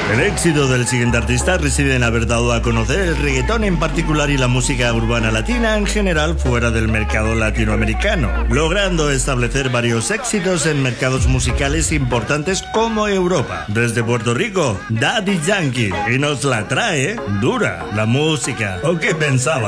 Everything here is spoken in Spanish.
El éxito del siguiente artista reside en haber dado a conocer el reggaetón en particular y la música urbana latina en general fuera del mercado latinoamericano, logrando establecer varios éxitos en mercados musicales importantes como Europa. Desde Puerto Rico, Daddy Yankee, y nos la trae dura la música. ¿O qué pensaba?